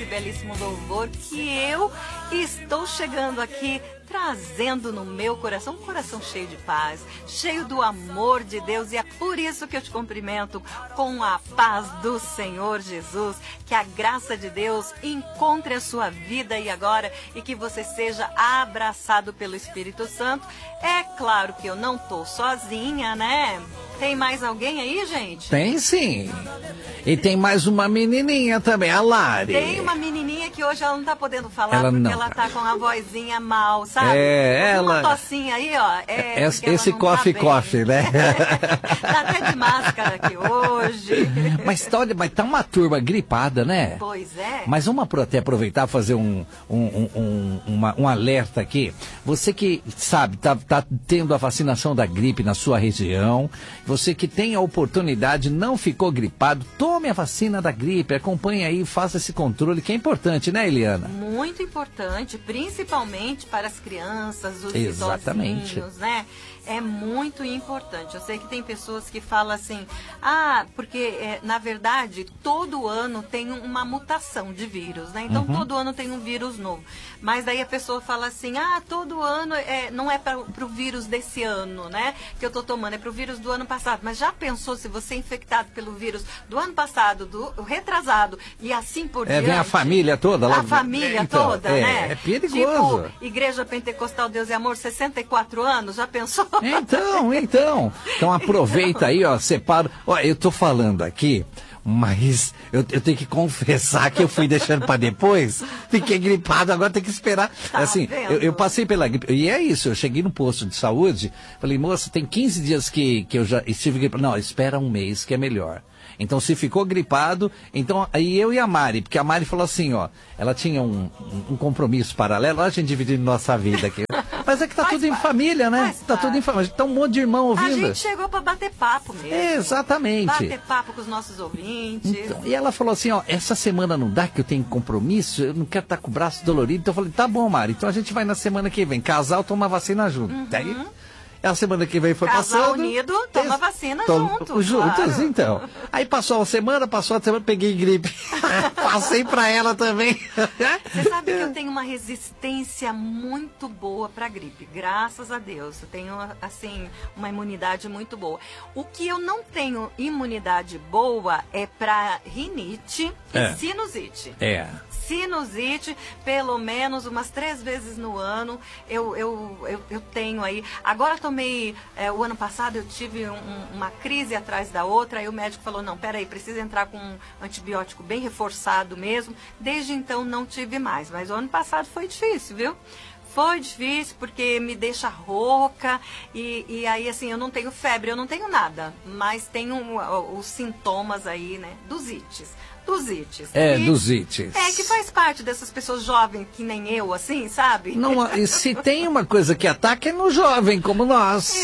esse belíssimo louvor que eu estou chegando aqui trazendo no meu coração, um coração cheio de paz, cheio do amor de Deus, e é por isso que eu te cumprimento com a paz do Senhor Jesus, que a graça de Deus encontre a sua vida e agora, e que você seja abraçado pelo Espírito Santo. É claro que eu não tô sozinha, né? Tem mais alguém aí, gente? Tem sim. E tem mais uma menininha também, a Lari. Tem uma menininha que hoje ela não tá podendo falar Ela porque não ela tá. tá com a vozinha mal, sabe? Ela... Uma tocinha aí, ó. Esse coffee, né? Tá até de máscara aqui hoje. Mas tá uma turma gripada, né? Pois é. Mas vamos até aproveitar e fazer um alerta aqui. Você que sabe, tá tendo a vacinação da gripe na sua região, você que tem a oportunidade, não ficou gripado, tome a vacina da gripe, acompanhe aí, faça esse controle, que é importante, né, Eliana? Muito importante, principalmente para as crianças, os Exatamente. idosinhos, né? É muito importante. Eu sei que tem pessoas que falam assim, porque na verdade todo ano tem uma mutação de vírus, né? Então todo ano tem um vírus novo. Mas daí a pessoa fala assim, todo ano não é para o vírus desse ano, né? Que eu tô tomando, é para o vírus do ano passado. Mas já pensou se você é infectado pelo vírus do ano passado, do retrasado e assim por diante? Vem a família toda lá. A família toda, né? É perigoso. Tipo, Igreja Pentecostal Deus e Amor, 64 anos, já pensou? Então aproveita aí, ó, separa. Ó, eu tô falando aqui, mas eu tenho que confessar que eu fui deixando para depois, fiquei gripado, agora tem que esperar. Tá assim, eu passei pela gripe, e é isso, eu cheguei no posto de saúde, falei, moça, tem 15 dias que eu já estive gripado. Não, espera um mês que é melhor. Então, se ficou gripado, então, aí eu e a Mari, porque a Mari falou assim, ó, ela tinha um compromisso paralelo, olha a gente dividindo nossa vida aqui. Mas é que tá tudo em família, né? Tá tudo em família. Tá um monte de irmão ouvindo. A gente chegou para bater papo mesmo. Exatamente. Bater papo com os nossos ouvintes. Então, e ela falou assim, ó, essa semana não dá que eu tenho compromisso, eu não quero estar com o braço dolorido. Então eu falei, tá bom, Mari, então a gente vai na semana que vem. Casal toma vacina junto. Daí, a semana que vem foi Casal passando. unido, toma vacina juntos, claro. Então. Aí passou a semana, peguei gripe. Passei pra ela também. Você sabe que eu tenho uma resistência muito boa pra gripe, graças a Deus. Eu tenho, assim, uma imunidade muito boa. O que eu não tenho imunidade boa é pra rinite e sinusite. Sinusite, pelo menos umas 3 vezes no ano, eu tenho aí. Agora tomei, o ano passado eu tive uma crise atrás da outra, aí o médico falou, não, peraí, precisa entrar com um antibiótico bem reforçado mesmo. Desde então não tive mais, mas o ano passado foi difícil, viu? Foi difícil porque me deixa rouca e aí assim, eu não tenho febre, eu não tenho nada, mas tenho os sintomas aí, né, dos ites. Dos ites. Dos ites. Que faz parte dessas pessoas jovens que nem eu, assim, sabe? Não, e se tem uma coisa que ataca é no jovem como nós.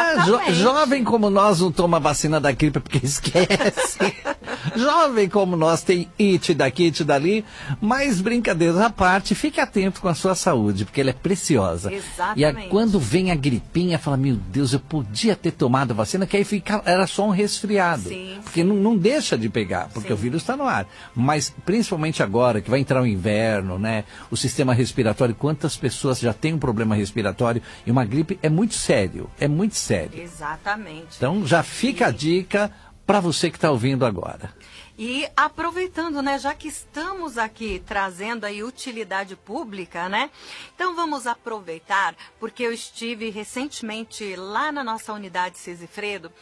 Jovem como nós não toma vacina da gripe porque esquece. Jovem como nós tem it daqui, it dali. Mas brincadeiras à parte, fique atento com a sua saúde, porque ela é preciosa. Exatamente. E quando vem a gripinha, fala, meu Deus, eu podia ter tomado a vacina, que aí era só um resfriado. Sim, porque não deixa de pegar, porque o vírus está no ar. Mas principalmente agora que vai entrar o inverno, né? O sistema respiratório, quantas pessoas já têm um problema respiratório e uma gripe é muito sério, Exatamente. Então já fica a dica para você que está ouvindo agora. E aproveitando, né, já que estamos aqui trazendo aí utilidade pública, né? Então vamos aproveitar, porque eu estive recentemente lá na nossa unidade Sesifredo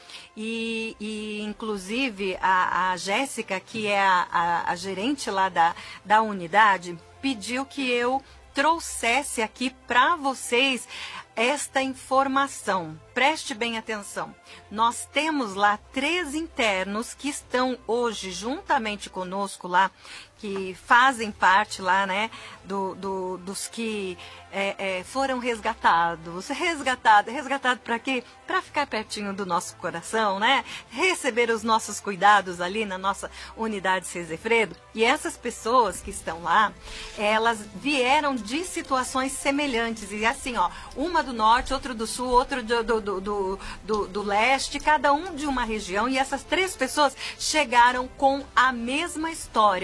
e inclusive a Jéssica, que é a gerente lá da unidade, pediu que eu trouxesse aqui para vocês esta informação. Preste bem atenção. Nós temos lá 3 internos que estão hoje juntamente conosco lá, que fazem parte lá, né, dos que foram resgatados. Resgatado para quê? Para ficar pertinho do nosso coração, né? Receber os nossos cuidados ali na nossa unidade Sesifredo. E essas pessoas que estão lá, elas vieram de situações semelhantes. E assim, ó, uma do norte, outra do sul, outra do leste, cada um de uma região. E essas 3 pessoas chegaram com a mesma história, com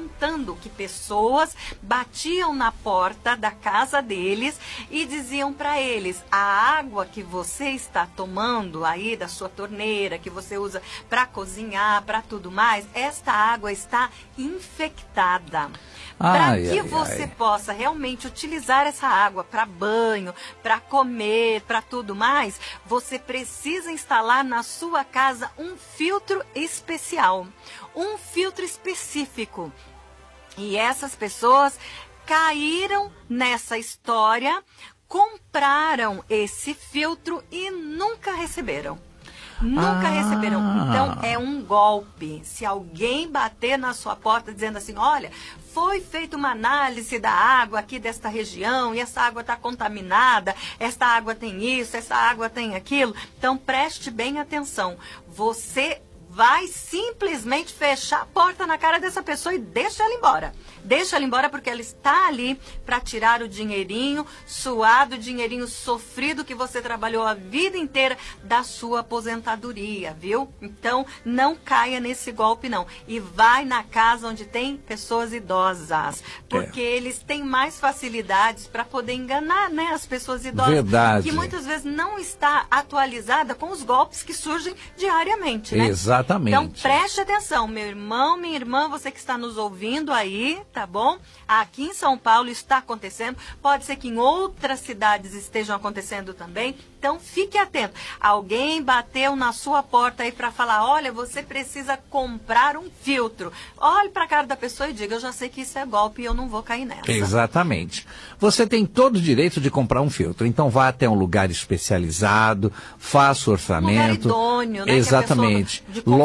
contando que pessoas batiam na porta da casa deles e diziam para eles: a água que você está tomando aí da sua torneira, que você usa para cozinhar, para tudo mais, esta água está infectada. Para que você possa realmente utilizar essa água para banho, para comer, para tudo mais, você precisa instalar na sua casa um filtro especial, um filtro específico. E essas pessoas caíram nessa história, compraram esse filtro e nunca receberam. Nunca receberam. Então, é um golpe. Se alguém bater na sua porta dizendo assim: olha, foi feita uma análise da água aqui desta região e essa água está contaminada, esta água tem isso, essa água tem aquilo. Então, preste bem atenção. Você vai simplesmente fechar a porta na cara dessa pessoa e deixa ela embora. Deixa ela embora porque ela está ali para tirar o dinheirinho suado, o dinheirinho sofrido que você trabalhou a vida inteira da sua aposentadoria, viu? Então, não caia nesse golpe, não. E vai na casa onde tem pessoas idosas, porque eles têm mais facilidades para poder enganar, né, as pessoas idosas. Verdade. Que muitas vezes não está atualizada com os golpes que surgem diariamente, né? Exatamente. Então, preste atenção, meu irmão, minha irmã, você que está nos ouvindo aí, tá bom? Aqui em São Paulo está acontecendo, pode ser que em outras cidades estejam acontecendo também, então fique atento. Alguém bateu na sua porta aí para falar: olha, você precisa comprar um filtro. Olhe para a cara da pessoa e diga: eu já sei que isso é golpe e eu não vou cair nessa. Exatamente. Você tem todo o direito de comprar um filtro, então vá até um lugar especializado, faça o orçamento. Um lugar idôneo, né? Exatamente.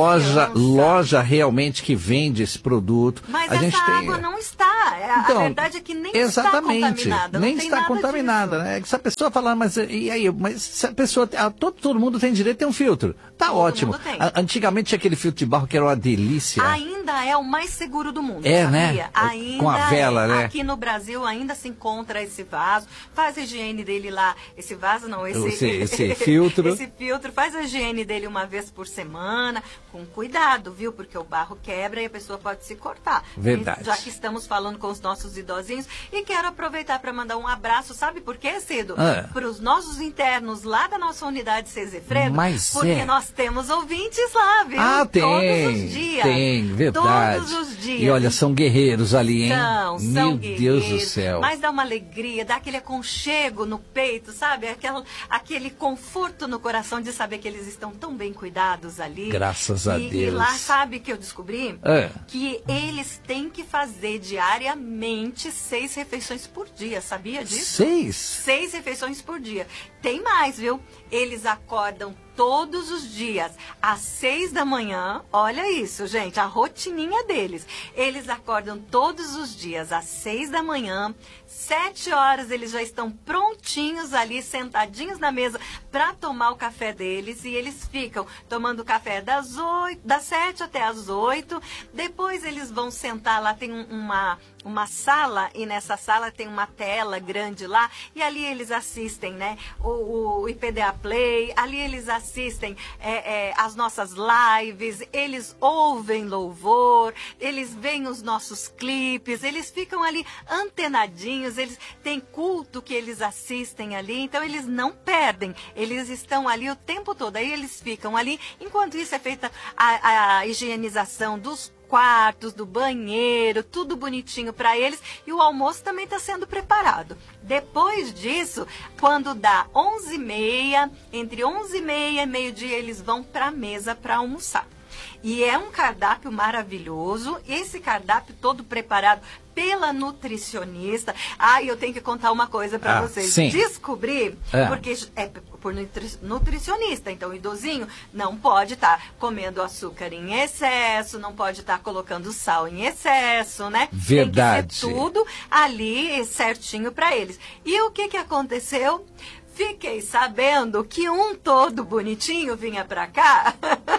Loja realmente que vende esse produto. Mas essa água não está. Então, a verdade é que nem está contaminada. Nem está contaminada, né? Se a pessoa falar, mas e aí? Mas se a pessoa. Todo mundo tem direito a ter um filtro. Tá todo ótimo. Antigamente tinha aquele filtro de barro que era uma delícia. Ainda é o mais seguro do mundo. É, sabia? né? Ainda com a vela, né? Aqui no Brasil ainda se encontra esse vaso. Faz a higiene dele lá. Esse vaso não, esse filtro. Esse filtro, faz a higiene dele uma vez por semana. Com cuidado, viu? Porque o barro quebra e a pessoa pode se cortar. Verdade. Já que estamos falando com os nossos idosinhos. E quero aproveitar para mandar um abraço. Sabe por quê, Cido? Para os nossos internos lá da nossa unidade Cezefredo. Porque nós temos ouvintes lá, viu? Tem. Todos os dias. Tem, verdade. Todos os dias. E olha, são guerreiros ali, hein? São Meu guerreiros. Deus do céu. Mas dá uma alegria, dá aquele aconchego no peito, sabe? Aquele conforto no coração de saber que eles estão tão bem cuidados ali. Graças a Deus. E lá, sabe que eu descobri? Que eles têm que fazer diariamente 6 refeições por dia, sabia disso? 6? 6 refeições por dia. Tem mais, viu? Eles acordam todos os dias às 6 da manhã. Olha isso, gente, a rotininha deles. Eles acordam todos os dias às 6 da manhã. 7 horas eles já estão prontinhos ali, sentadinhos na mesa para tomar o café deles. E eles ficam tomando café das 7 até as 8. Depois eles vão sentar lá, tem uma sala, e nessa sala tem uma tela grande lá, e ali eles assistem, né, o IPDA Play, ali eles assistem as nossas lives, eles ouvem louvor, eles veem os nossos clipes, eles ficam ali antenadinhos, eles têm culto que eles assistem ali, então eles não perdem, eles estão ali o tempo todo, aí eles ficam ali, enquanto isso é feita a higienização dos quartos, do banheiro, tudo bonitinho para eles, e o almoço também está sendo preparado. Depois disso, quando dá 11h30, entre 11h30 e meio-dia, eles vão para a mesa para almoçar. E é um cardápio maravilhoso, esse cardápio todo preparado pela nutricionista. Eu tenho que contar uma coisa para vocês. Sim. Descobri, porque é por nutricionista, então o idosinho não pode estar comendo açúcar em excesso, não pode estar colocando sal em excesso, né? Verdade. Tem que ser tudo ali certinho para eles. E o que aconteceu? Fiquei sabendo que um todo bonitinho vinha pra cá.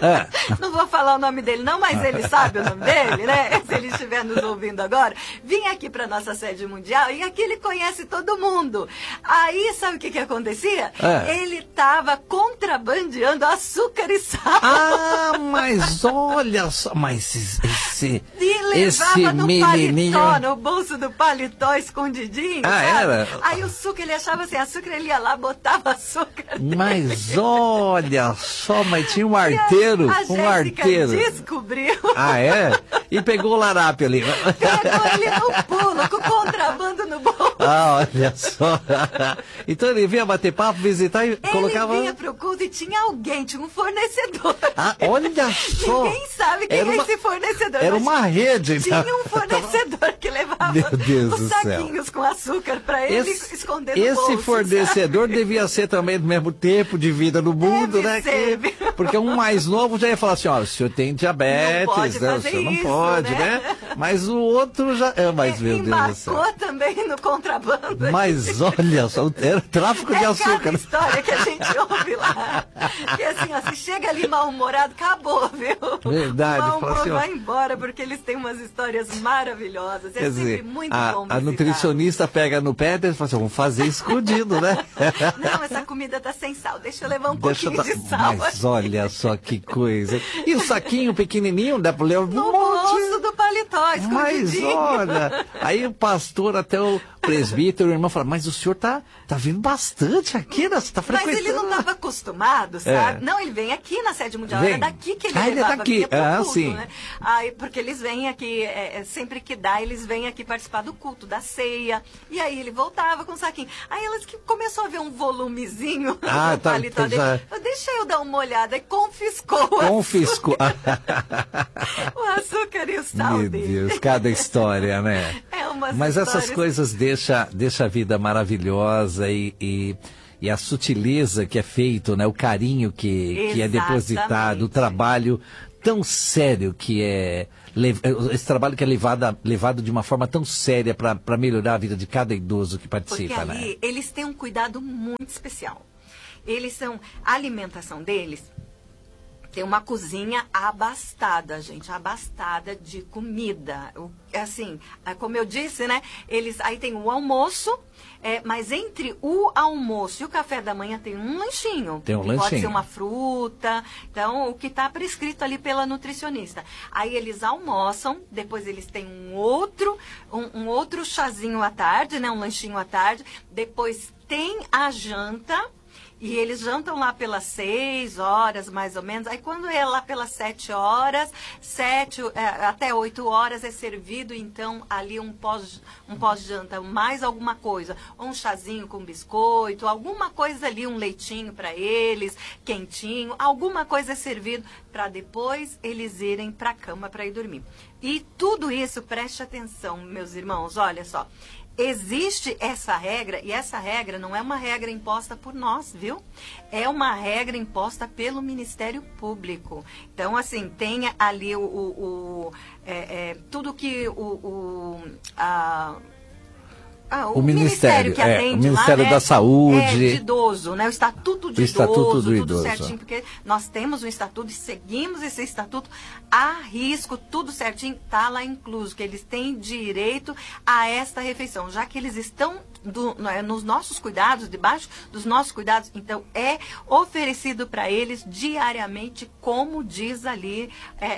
Não vou falar o nome dele não, mas ele sabe o nome dele, né? Se ele estiver nos ouvindo agora. Vinha aqui pra nossa sede mundial e aqui ele conhece todo mundo. Aí, sabe o que acontecia? Ele tava contrabandeando açúcar e sal. Ah, mas olha só, mas esse levava no menininho... paletó, no bolso do paletó, escondidinho. Era? Aí o açúcar, ele achava sem açúcar, ele ia lá, botava açúcar. Mas olha só, mas tinha um arteiro. A Jéssica descobriu. Ah, é? E pegou o larápio ali. Pegou ele no pulo, com o contrabando no bolso. Ah, olha só. Então ele vinha bater papo, visitar e colocava... Ele vinha pro culto e tinha alguém, tinha um fornecedor. Ah, olha só. Ninguém sabe quem é esse fornecedor. Era uma rede. Tinha um fornecedor que levava os saquinhos com açúcar para ele esconder no bolso. Esse fornecedor devia ser também do mesmo tempo de vida no mundo, Deve né? Ser, porque um mais novo já ia falar assim, olha, o senhor tem diabetes, não pode né? O fazer senhor não isso, pode, né? Mas o outro já... Mas, meu Deus do céu. Embarcou também no contrabando. Mas olha só, era tráfico de açúcar. Cada história que a gente ouve lá. Que assim, ó, se chega ali mal-humorado, acabou, viu? Verdade. O mal-humor assim, vai embora, porque eles têm umas histórias maravilhosas. É sempre muito bom visitar. A nutricionista pega no pé e fala assim, vamos fazer escondido, né? Não, essa comida tá sem sal, deixa eu levar um pouquinho de sal. Mas olha só que coisa. E o saquinho pequenininho, dá pra levar no bolso do paletó, escondidinho. Mas olha, aí o pastor, até o presbítero, o irmão fala, mas o senhor tá vindo bastante aqui, né? Você tá frequentando. Mas ele não estava acostumado, sabe? Não, ele vem aqui na sede mundial, era daqui que ele levava. Ele é daqui, culto, sim. Né? Aí, porque eles vêm aqui, sempre que dá, eles vêm aqui participar do culto, da ceia, e aí ele voltava com o saquinho. Aí elas que começou a ver um volumezinho no paletó dele. Deixa eu dar uma olhada, e confiscou o açúcar e o sal Meu dele. Deus, cada história, né? Mas essas coisas deixam a vida maravilhosa e a sutileza que é feito, né? O carinho que é depositado, o trabalho tão sério que é... Esse trabalho que é levado de uma forma tão séria para melhorar a vida de cada idoso que participa, porque ali, né? Eles têm um cuidado muito especial. A alimentação deles tem uma cozinha abastada, gente, abastada de comida. Assim, como eu disse, né? Aí tem o almoço, mas entre o almoço e o café da manhã tem um lanchinho. Tem um lanchinho. Pode ser uma fruta, então o que está prescrito ali pela nutricionista. Aí eles almoçam, depois eles têm um outro chazinho à tarde, né? Um lanchinho à tarde. Depois tem a janta. E eles jantam lá pelas 6 horas, mais ou menos. Aí quando é lá pelas 7 horas, até 8 horas é servido, então, ali um pós-janta, mais alguma coisa. Ou um chazinho com biscoito, alguma coisa ali, um leitinho para eles, quentinho. Alguma coisa é servido para depois eles irem para a cama para ir dormir. E tudo isso, preste atenção, meus irmãos, olha só. Existe essa regra, e essa regra não é uma regra imposta por nós, viu? É uma regra imposta pelo Ministério Público. Então, assim, tem ali tudo que o Ministério que atende o Ministério lá, da Saúde. De idoso, né? O Estatuto de Estatuto do tudo idoso. certinho, porque nós temos um estatuto e seguimos esse estatuto a risco, tudo certinho, está lá incluso, que eles têm direito a esta refeição, já que eles estão nos nossos cuidados, debaixo dos nossos cuidados, então é oferecido para eles diariamente, como diz ali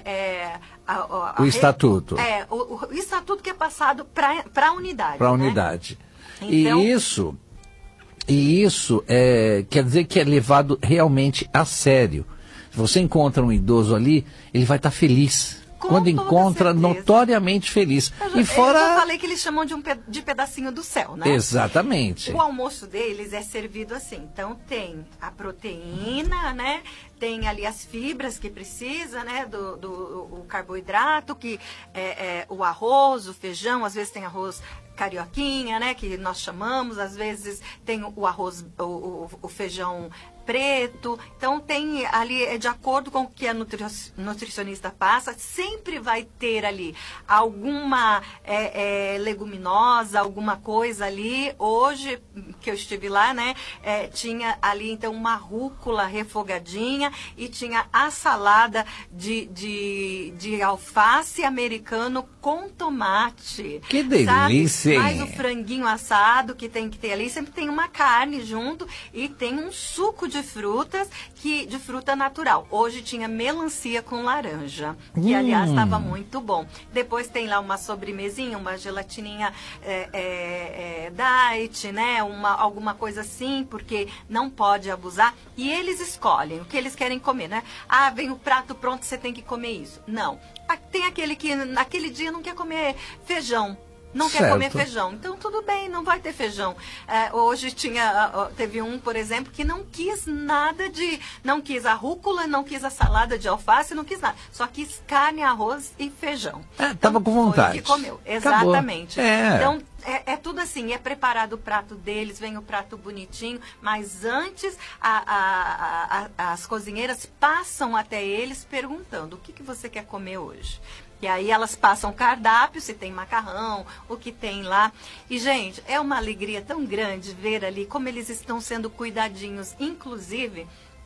o estatuto. O estatuto que é passado para a unidade. Para a né? unidade. Então, E isso quer dizer que é levado realmente a sério. Se você encontra um idoso ali, ele vai estar feliz. Quando encontra, certeza. Notoriamente feliz. Eu falei que eles chamam de pedacinho do céu, né? Exatamente. O almoço deles é servido assim. Então tem a proteína, né? tem ali as fibras que precisa, né, o carboidrato, que o arroz, o feijão, às vezes tem arroz carioquinha, né, que nós chamamos, às vezes tem o arroz, o feijão preto. Então tem ali, de acordo com o que a nutricionista passa, sempre vai ter ali alguma leguminosa, alguma coisa ali. Hoje que eu estive lá, né, tinha ali então uma rúcula refogadinha e tinha a salada de alface americano com tomate. Que delícia! Sabe? Mais o franguinho assado que tem que ter ali, sempre tem uma carne junto e tem um suco de frutas, de fruta natural. Hoje tinha melancia com laranja, que aliás estava muito bom. Depois tem lá uma sobremesinha, uma gelatininha diet, né? Alguma coisa assim, porque não pode abusar. E eles escolhem o que eles querem comer, né? Ah, vem o prato pronto, você tem que comer isso. Não. Tem aquele que naquele dia não quer comer feijão. Não quer comer feijão. Então, tudo bem, não vai ter feijão. Hoje teve um, por exemplo, que não quis nada não quis a rúcula, não quis a salada de alface, não quis nada. Só quis carne, arroz e feijão. Tava com vontade. Foi o que comeu. Exatamente. Então, é tudo assim, é preparado o prato deles, vem o prato bonitinho, mas antes as cozinheiras passam até eles perguntando: o que você quer comer hoje? E aí elas passam cardápio, se tem macarrão, o que tem lá. E, gente, é uma alegria tão grande ver ali como eles estão sendo cuidadinhos. Inclusive,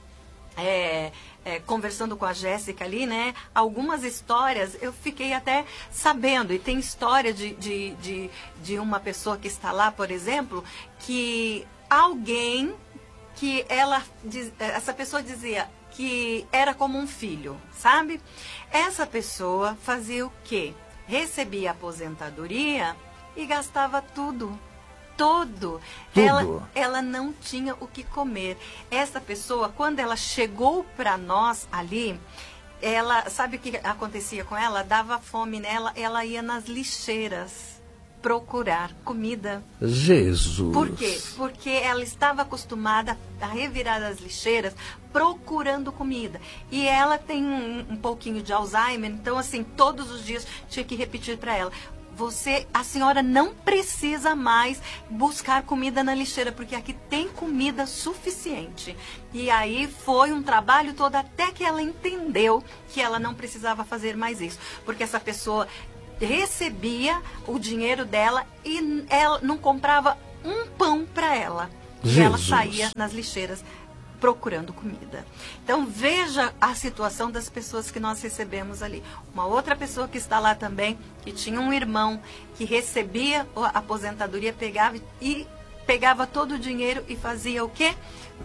conversando com a Jéssica ali, né? Algumas histórias eu fiquei até sabendo. E tem história de uma pessoa que está lá, por exemplo, que alguém que essa pessoa dizia que era como um filho, sabe? Essa pessoa fazia o quê? Recebia a aposentadoria e gastava tudo. Todo. Ela não tinha o que comer. Essa pessoa, quando ela chegou para nós ali, sabe o que acontecia com ela? Dava fome nela, ela ia nas lixeiras procurar comida. Jesus! Por quê? Porque ela estava acostumada a revirar as lixeiras procurando comida. E ela tem um pouquinho de Alzheimer, então assim, todos os dias tinha que repetir para ela: a senhora não precisa mais buscar comida na lixeira, porque aqui tem comida suficiente. E aí foi um trabalho todo até que ela entendeu que ela não precisava fazer mais isso, porque essa pessoa recebia o dinheiro dela e ela não comprava um pão para ela. E ela saía nas lixeiras procurando comida. Então veja a situação das pessoas que nós recebemos ali. Uma outra pessoa que está lá também, que tinha um irmão que recebia a aposentadoria, pegava todo o dinheiro e fazia o quê?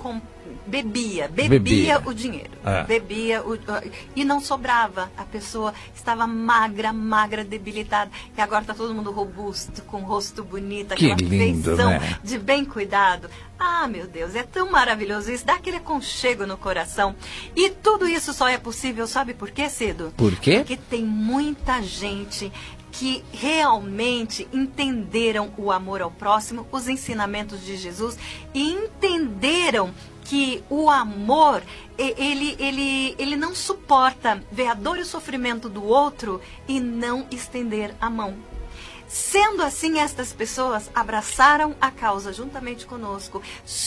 Bebia o dinheiro. E não sobrava. A pessoa estava magra, debilitada. E agora está todo mundo robusto, com o rosto bonito, aquela feição, né? De bem cuidado. Ah, meu Deus, é tão maravilhoso isso. Dá aquele aconchego no coração. E tudo isso só é possível, sabe por quê, Cedo? Por quê? Porque tem muita gente que realmente entenderam o amor ao próximo, os ensinamentos de Jesus, e entenderam que o amor, ele não suporta ver a dor e o sofrimento do outro e não estender a mão. Sendo assim, estas pessoas abraçaram a causa juntamente conosco,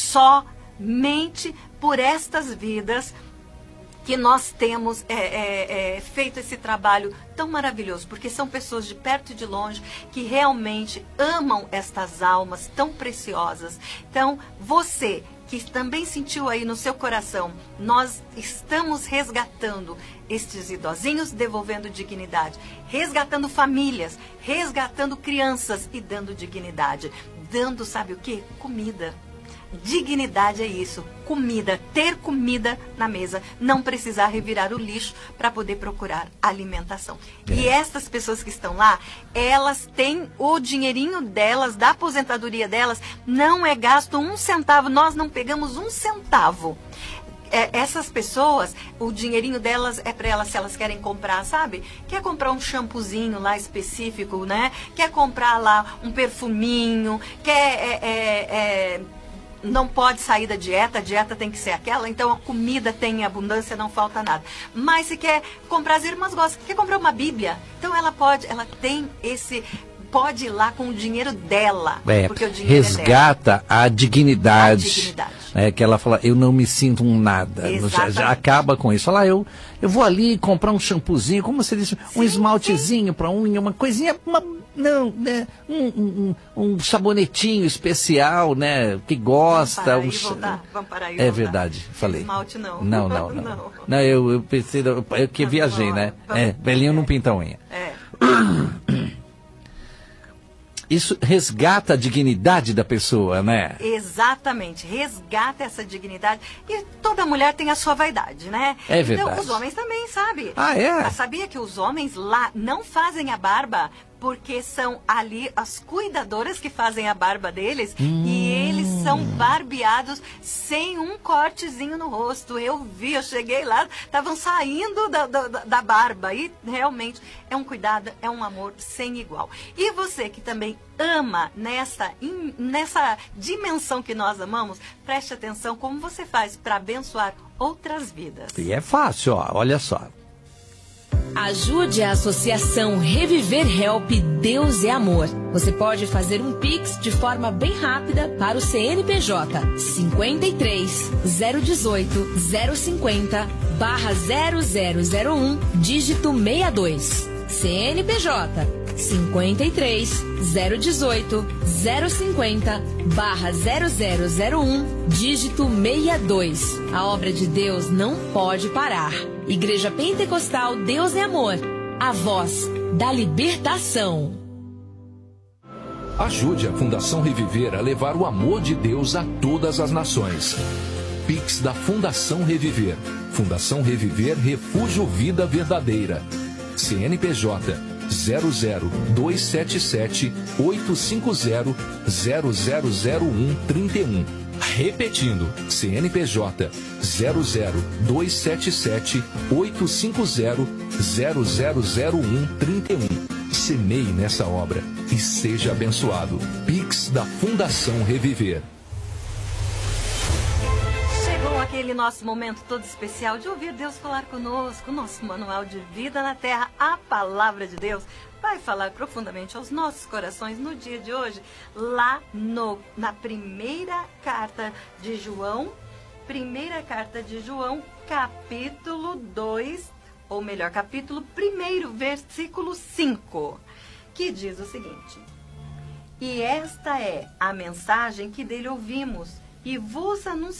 somente por estas vidas que nós temos feito esse trabalho tão maravilhoso, porque são pessoas de perto e de longe que realmente amam estas almas tão preciosas. Então, você que também sentiu aí no seu coração, nós estamos resgatando estes idosinhos, devolvendo dignidade, resgatando famílias, resgatando crianças e dando dignidade, dando, sabe o quê? Comida. Dignidade é isso, comida, ter comida na mesa, não precisar revirar o lixo para poder procurar alimentação. E estas pessoas que estão lá, elas têm o dinheirinho delas, da aposentadoria delas, não é gasto um centavo, nós não pegamos um centavo. Essas pessoas, o dinheirinho delas é para elas, se elas querem comprar, sabe? Quer comprar um shampoozinho lá específico, né? Quer comprar lá um perfuminho, quer não pode sair da dieta, a dieta tem que ser aquela, então a comida tem abundância, não falta nada. Mas se quer comprar, as irmãs gostam, quer comprar uma Bíblia, então ela tem pode ir lá com o dinheiro dela, porque o dinheiro resgata a dignidade. A dignidade. Que ela fala, eu não me sinto um nada. Já acaba com isso. Fala, eu vou ali comprar um shampoozinho, como você disse, um esmaltezinho para unha, uma coisinha, um sabonetinho especial, né? Que gosta. Vamos parar aí, é verdade, falei. Esmalte não. Não, eu pensei, eu que viajei, né? Velhinho não pinta unha. Isso resgata a dignidade da pessoa, né? Exatamente, resgata essa dignidade. E toda mulher tem a sua vaidade, né? É verdade. Então, os homens também, sabe? Sabia que os homens lá não fazem a barba porque são ali as cuidadoras que fazem a barba deles e eles são barbeados sem um cortezinho no rosto. Eu cheguei lá, estavam saindo da barba e realmente é um cuidado, é um amor sem igual. E você que também ama nessa dimensão que nós amamos, preste atenção como você faz para abençoar outras vidas. E é fácil, olha só. Ajude a Associação Reviver Help Deus é Amor. Você pode fazer um Pix de forma bem rápida para o CNPJ 53 018 050 /0001 dígito 62. CNPJ 53 018 050 /0001 dígito 62. A obra de Deus não pode parar. Igreja Pentecostal Deus é Amor, a voz da libertação. Ajude a Fundação Reviver a levar o amor de Deus a todas as nações. Pix da Fundação Reviver. Fundação Reviver Refúgio Vida Verdadeira. CNPJ 00277 850 000131. Repetindo, CNPJ 00277 850 000131. Semeie nessa obra e seja abençoado. Pix da Fundação Reviver. Chegou aquele nosso momento todo especial de ouvir Deus falar conosco, o nosso manual de vida na terra, a palavra de Deus vai falar profundamente aos nossos corações no dia de hoje, lá na primeira carta de João, capítulo 2, ou melhor, capítulo 1, versículo 5, que diz o seguinte: E esta é a mensagem que dele ouvimos e vos